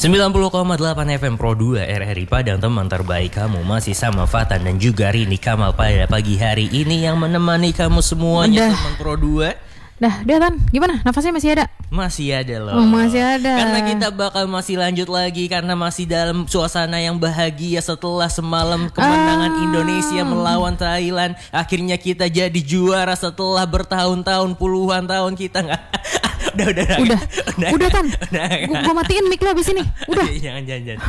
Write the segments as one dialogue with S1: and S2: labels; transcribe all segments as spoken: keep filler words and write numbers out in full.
S1: sembilan puluh koma delapan F M Pro dua R R I Padang, teman terbaik kamu. Masih sama Fatan dan juga Rini Kamal pada pagi hari ini yang menemani kamu semuanya. Udah. Teman Pro dua.
S2: Dah, dia Tan, gimana? Nafasnya masih ada?
S1: Masih ada loh.
S2: Oh, masih ada.
S1: Karena kita bakal masih lanjut lagi karena masih dalam suasana yang bahagia setelah semalam kemenangan ah. Indonesia melawan Thailand. Akhirnya kita jadi juara setelah bertahun-tahun, puluhan tahun kita nggak. udah, udah,
S2: udah, udah, udah, udah Tan. Gue gua matiin mic lo abis ini. Udah.
S1: jangan, jangan, jangan.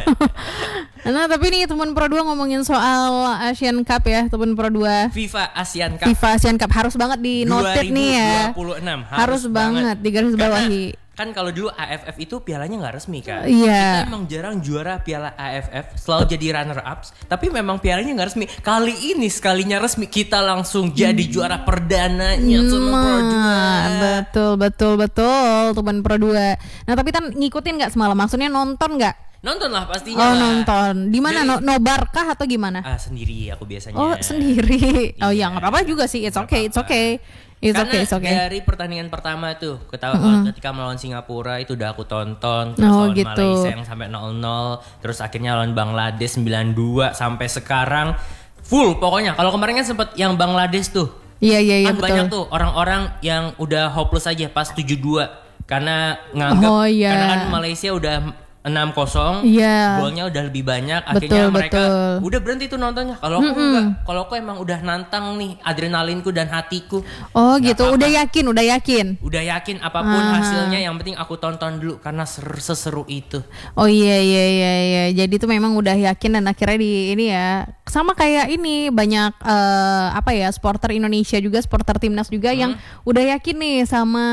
S2: Nah, tapi nih teman Pro dua ngomongin soal Asian Cup ya, teman Pro dua.
S1: FIFA Asian Cup.
S2: FIFA Asian Cup harus banget di noted nih ya.
S1: dua ribu dua puluh enam harus,
S2: harus banget di garis bawahi.
S1: Kan kalau dulu A F F itu pialanya nggak resmi kan.
S2: Iya.
S1: Kita emang jarang juara piala A F F, selalu jadi runner ups. Tapi memang pialanya nggak resmi. Kali ini sekalinya resmi kita langsung jadi juara perdananya teman Pro dua.
S2: Betul betul betul teman Pro dua. Nah tapi kan ngikutin nggak semalam? Maksudnya nonton nggak?
S1: Nonton lah pastinya.
S2: Oh
S1: lah.
S2: Nonton. Di mana? No, nobar kah atau gimana?
S1: Ah sendiri aku biasanya.
S2: Oh sendiri. Oh iya nggak apa-apa juga sih. It's okay, it's okay. It's
S1: Karena
S2: okay, it's okay.
S1: Dari pertandingan pertama tuh ketawa
S2: mm-hmm.
S1: ketika melawan Singapura itu udah aku tonton, terus
S2: oh,
S1: lawan
S2: gitu.
S1: Malaysia yang sampai nol nol, terus akhirnya lawan Bangladesh sembilan dua sampai sekarang full pokoknya. Kalau kemarin kan sempet yang Bangladesh tuh.
S2: Iya iya iya
S1: kan
S2: betul.
S1: Banyak tuh orang-orang yang udah hopeless aja pas tujuh dua karena nganggap
S2: oh, iya.
S1: karena kan Malaysia udah enam kosong,
S2: yeah.
S1: golnya udah lebih banyak, akhirnya
S2: betul,
S1: mereka
S2: betul.
S1: udah berhenti tuh nontonnya. Kalau aku
S2: Mm-mm.
S1: enggak, kalau aku emang udah nantang nih adrenalinku dan hatiku.
S2: Oh gitu,
S1: apa-apa.
S2: udah yakin, udah yakin.
S1: Udah yakin apapun
S2: Aha.
S1: hasilnya, yang penting aku tonton dulu karena ser- seseru itu.
S2: Oh iya iya iya iya. Jadi tuh memang udah yakin dan akhirnya di ini ya. Sama kayak ini banyak uh, apa ya, supporter Indonesia juga, supporter timnas juga hmm. yang udah yakin nih sama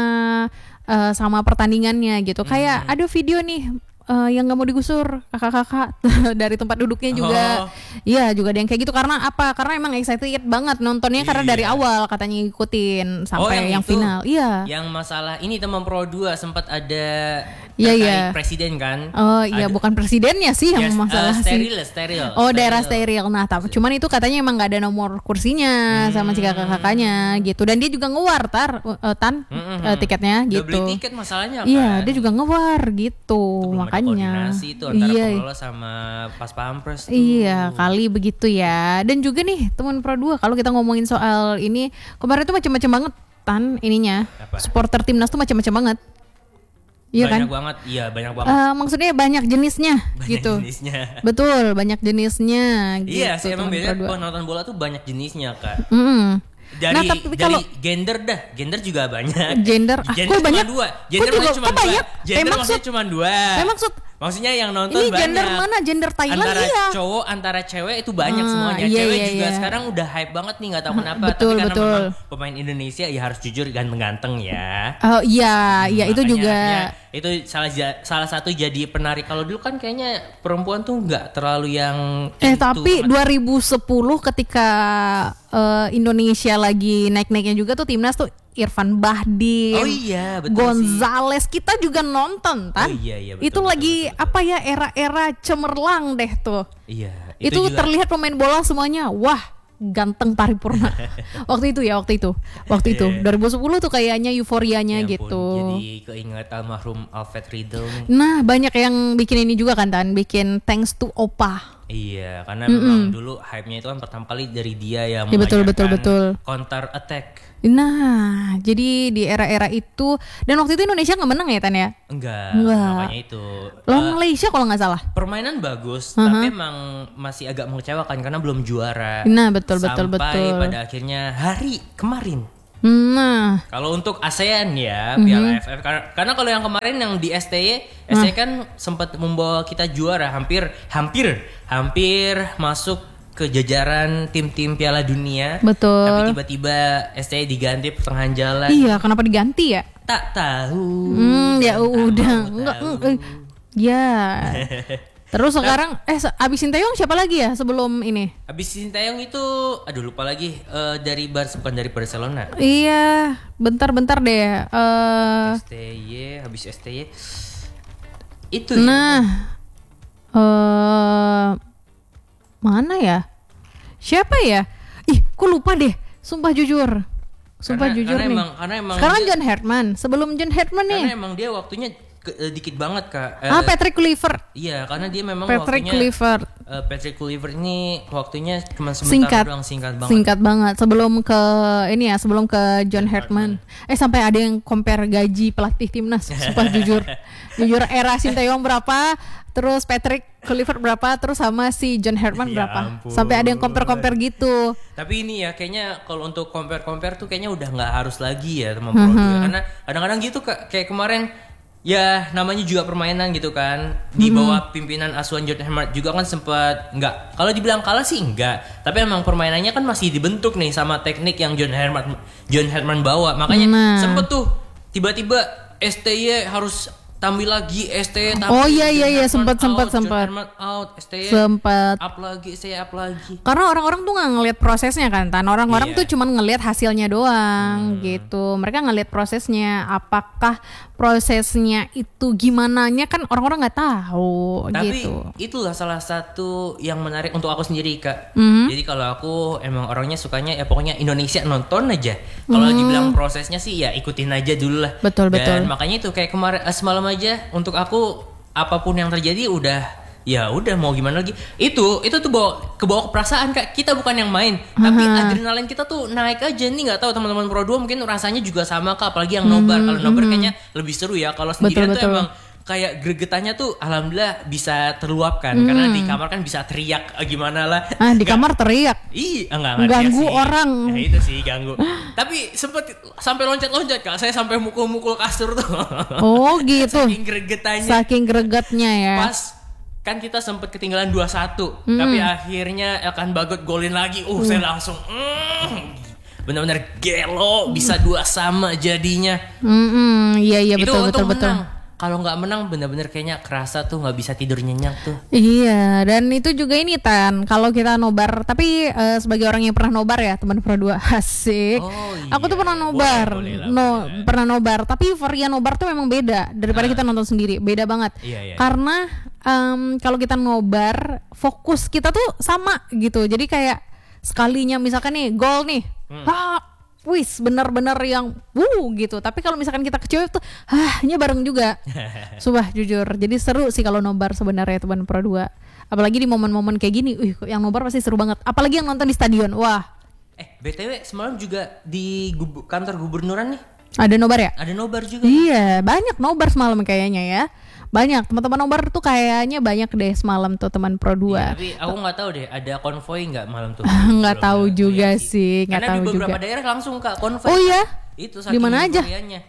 S2: uh, sama pertandingannya gitu. Hmm. Kayak ada video nih Uh, yang nggak mau digusur kakak-kakak dari tempat duduknya juga, iya oh. juga ada yang kayak gitu. Karena apa? Karena emang excited banget nontonnya, iya. Karena dari awal katanya ngikutin sampai oh, yang, yang final. Iya.
S1: Yang masalah ini teman Pro dua sempat ada
S2: iya, iya.
S1: presiden kan?
S2: Oh iya, ada. Bukan presidennya sih yang yes, masalah
S1: uh, steril,
S2: sih.
S1: Steril.
S2: Oh
S1: steril.
S2: daerah steril. Nah, tapi cuman itu katanya emang nggak ada nomor kursinya hmm. sama si kakak-kakaknya gitu. Dan dia juga ngewar tar uh, tan hmm. uh, tiketnya gitu.
S1: Udah beli tiket masalahnya kan?
S2: Iya, dia juga ngewar gitu. Makanya
S1: koordinasi itu antara
S2: iya.
S1: pengelola sama pas pampres tuh.
S2: Iya kali begitu ya. Dan juga nih teman Pro dua, kalau kita ngomongin soal ini, kemarin tuh macam-macam banget Tan ininya. Apa? Supporter timnas tuh macam-macam banget. Iya kan?
S1: Banyak banget, iya banyak banget.
S2: Uh, maksudnya banyak jenisnya
S1: banyak
S2: gitu.
S1: jenisnya.
S2: Betul, banyak jenisnya.
S1: Iya
S2: gitu,
S1: sih emang biasanya penonton bola tuh banyak jenisnya Kak.
S2: Mm.
S1: Dari,
S2: nah, tapi
S1: dari
S2: kalau
S1: gender dah, gender juga banyak.
S2: Gender, ah,
S1: gender cuma
S2: banyak?
S1: dua. Gender
S2: juga,
S1: cuma dua.
S2: Banyak?
S1: Gender
S2: eh,
S1: maksudnya cuma dua.
S2: Eh, maksud
S1: Maksudnya yang nonton
S2: ini
S1: banyak.
S2: Gender mana? Gender Thailand
S1: antara
S2: iya.
S1: cowok, antara cewek itu banyak ah, semuanya.
S2: Iya,
S1: Cewek
S2: iya,
S1: juga
S2: iya.
S1: sekarang udah hype banget nih, nggak tahu kenapa.
S2: Betul,
S1: Tapi karena
S2: betul.
S1: memang pemain Indonesia ya harus jujur ganteng-ganteng ya.
S2: Oh iya, iya
S1: hmm,
S2: itu juga.
S1: Itu salah salah satu jadi penarik. Kalau dulu kan kayaknya perempuan tuh nggak terlalu yang.
S2: Eh tapi dua ribu sepuluh ketika uh, Indonesia lagi naik-naiknya juga tuh timnas tuh. Irfan Bahdim,
S1: oh iya, betul
S2: Gonzales sih. Kita juga nonton, Tan.
S1: Oh iya, iya, betul,
S2: itu
S1: betul,
S2: lagi
S1: betul, betul.
S2: Apa ya, era-era cemerlang deh tuh.
S1: Iya.
S2: Itu,
S1: Itu juga...
S2: terlihat pemain bola semuanya, wah ganteng paripurna. Waktu itu ya, waktu itu, waktu itu dua ribu sepuluh tuh kayaknya euforianya ya gitu.
S1: Ampun, jadi keinget almarhum Alfred Riedel nih.
S2: Nah banyak yang bikin ini juga kan, Tan, bikin Thanks to Opa.
S1: Iya, karena
S2: Mm-mm.
S1: memang dulu hype-nya itu kan pertama kali dari dia yang
S2: ya, betul, betul, betul.
S1: counter attack.
S2: Nah, jadi di era-era itu, dan waktu itu Indonesia nggak menang ya Tan ya?
S1: Enggak,
S2: Enggak.
S1: makanya itu.
S2: Lawan
S1: uh,
S2: Malaysia kalau nggak salah.
S1: Permainan bagus,
S2: uh-huh.
S1: tapi emang masih agak mengecewakan karena belum juara.
S2: Nah, betul, betul,
S1: Sampai
S2: betul.
S1: Sampai pada akhirnya hari kemarin.
S2: Nah,
S1: kalau untuk ASEAN ya, Piala mm-hmm. A F F, karena, karena kalau yang kemarin yang di S T Y, nah. S T Y kan sempat membawa kita juara, hampir, hampir, hampir masuk ke jajaran tim-tim Piala Dunia.
S2: Betul.
S1: Tapi tiba-tiba S T Y diganti pertengahan jalan.
S2: Iya, kenapa diganti ya?
S1: Tak tahu.
S2: Hmm, ya udah, enggak, enggak, ya. Terus sekarang eh abis Sinteyong siapa lagi ya sebelum ini?
S1: Abis Sinteyong itu aduh lupa lagi uh, dari Bar bukan dari Barcelona.
S2: Iya, bentar-bentar deh. Uh,
S1: S T Y habis S T Y itu.
S2: Nah. Eh ya. uh, mana ya? Siapa ya? Ih, kok lupa deh. Sumpah jujur. Sumpah
S1: karena,
S2: jujur
S1: karena
S2: nih.
S1: Emang, karena emang
S2: sekarang
S1: dia,
S2: John Hartman. Sebelum John Hartman nih.
S1: Karena emang dia waktunya ke, uh, dikit banget Kak.
S2: Uh, ah Patrick Kluivert.
S1: Iya, karena dia memang
S2: Patrick
S1: waktunya
S2: Kluivert.
S1: Uh, Patrick Kluivert ini waktunya cuma sebentar
S2: singkat,
S1: doang, singkat banget.
S2: Singkat banget. Sebelum ke ini ya, sebelum ke John Hartman. Eh sampai ada yang compare gaji pelatih timnas. Sumpah jujur. Jujur era Sinteyong berapa, terus Patrick Kluivert berapa, terus sama si John Hartman
S1: ya
S2: berapa.
S1: Ampun. Sampai
S2: ada yang compare-compare gitu.
S1: Tapi ini ya kayaknya kalau untuk compare-compare tuh kayaknya udah nggak harus lagi ya teman pro uh-huh. ya. Karena kadang-kadang gitu Kak, kayak kemarin ya namanya juga permainan gitu kan, di bawah hmm. pimpinan asuhan John Hartman juga kan sempat nggak, kalau dibilang kalah sih enggak, tapi emang permainannya kan masih dibentuk nih sama teknik yang John Hartman John Hartman bawa, makanya nah. sempet tuh tiba-tiba S T Y harus tampil lagi, S T Y
S2: oh iya iya iya sempat sempat sempat
S1: out, S T Y
S2: sempat
S1: up lagi, S T Y up lagi.
S2: Karena orang-orang tuh nggak ngelihat prosesnya kan, tan orang-orang yeah. tuh cuma ngelihat hasilnya doang hmm. gitu. Mereka ngelihat prosesnya, apakah prosesnya itu gimananya kan orang-orang nggak tahu.
S1: Tapi
S2: gitu.
S1: itulah salah satu yang menarik untuk aku sendiri Kak.
S2: Mm-hmm.
S1: Jadi kalau aku emang orangnya sukanya ya pokoknya Indonesia nonton aja. Kalau mm. dibilang prosesnya sih ya ikutin aja dulu lah.
S2: Betul
S1: Dan
S2: betul.
S1: makanya itu kayak kemarin semalam aja untuk aku apapun yang terjadi udah ya udah mau gimana lagi. Itu itu tuh bawa kebawa ke perasaan Kak. Kita bukan yang main, uh-huh. tapi adrenalin kita tuh naik aja nih, enggak tahu teman-teman Pro dua mungkin rasanya juga sama Kak, apalagi yang nobar. Hmm, kalau nobar hmm. kayaknya lebih seru ya. Kalau sendirian betul, tuh betul. Emang kayak gregetannya tuh alhamdulillah bisa terluapkan hmm. karena di kamar kan bisa teriak gimana lah.
S2: Ah, di kamar teriak.
S1: Iya, enggak enggak
S2: ganggu
S1: sih.
S2: orang.
S1: Ya itu sih ganggu. Tapi sempet sampai loncat-loncat Kak. Saya sampai mukul-mukul kasur tuh.
S2: Oh, gitu.
S1: Saking gregetannya.
S2: Saking gregetnya ya.
S1: Pas kan kita sempet ketinggalan dua satu, mm. tapi akhirnya Elkan Bagot golin lagi. Uh, uh. saya langsung mm, benar-benar gelo, bisa dua sama jadinya.
S2: Mm-mm, iya iya
S1: itu
S2: betul betul betul.
S1: Kalau nggak menang benar-benar kayaknya kerasa tuh nggak bisa tidur nyenyak tuh.
S2: Iya, dan itu juga ini Tan, kalau kita nobar, tapi uh, sebagai orang yang pernah nobar ya teman Pro dua, asik. Oh, iya. Aku tuh pernah nobar, boleh, boleh lah, no boleh. pernah nobar, tapi varian nobar tuh memang beda daripada ah. kita nonton sendiri, beda banget. Iya, iya. Karena um, kalau kita nobar, fokus kita tuh sama gitu, jadi kayak sekalinya misalkan nih gol nih, hmm. ha, wis bener-bener yang wuh gitu. Tapi kalau misalkan kita kecewa tuh hahnya bareng juga. Sumpah jujur. Jadi seru sih kalau nobar sebenarnya teman Pro dua. Apalagi di momen-momen kayak gini, wih yang nobar pasti seru banget. Apalagi yang nonton di stadion. Wah.
S1: Eh, B T W semalam juga di gub- kantor gubernuran nih.
S2: Ada nobar ya?
S1: Ada nobar juga.
S2: Iya, banyak nobar semalam kayaknya ya. Banyak teman-teman nobar tuh kayaknya banyak deh semalam tuh teman Pro dua.
S1: Iya, tapi aku nggak tahu deh ada konvoy nggak malam tuh.
S2: Nggak tahu juga sih, nggak tahu juga. Karena
S1: di beberapa daerah langsung Kak konvoy.
S2: Oh iya?
S1: Itu
S2: di mana aja?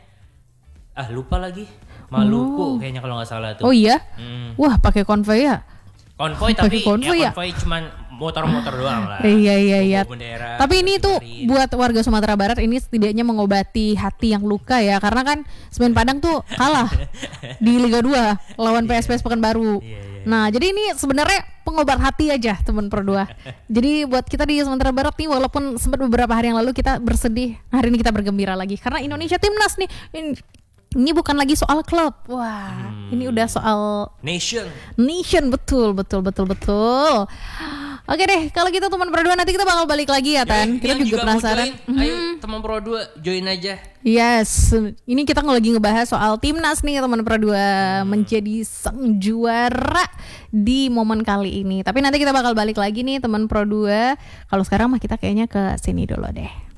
S1: Ah lupa lagi. Maluku oh. kayaknya kalau nggak salah tuh.
S2: Oh iya?
S1: Hmm.
S2: Wah pakai konvoy ya?
S1: Konvoy tapi konvoy ya, ya konvoy cuman motor-motor doang lah.
S2: Iya iya iya. Tapi ini tuh buat warga Sumatera Barat ini setidaknya mengobati hati yang luka ya, karena kan Semen Padang tuh kalah di Liga dua lawan P S P S Pekanbaru. Iya, iya. Nah, jadi ini sebenarnya pengobat hati aja teman Pro dua. Jadi buat kita di Sumatera Barat nih, walaupun sempat beberapa hari yang lalu kita bersedih, hari ini kita bergembira lagi karena Indonesia timnas nih. Ini, ini bukan lagi soal klub. Wah, hmm. ini udah soal
S1: nation.
S2: Nation betul betul betul betul. Oke deh, kalau gitu teman Pro dua nanti kita bakal balik lagi ya Tan. Kita juga, juga penasaran.
S1: Join, ayo teman Pro dua join aja.
S2: Yes, ini kita lagi ngebahas soal timnas nih teman Pro dua hmm. menjadi sang juara di momen kali ini. Tapi nanti kita bakal balik lagi nih teman Pro dua. Kalau sekarang mah kita kayaknya ke sini dulu deh.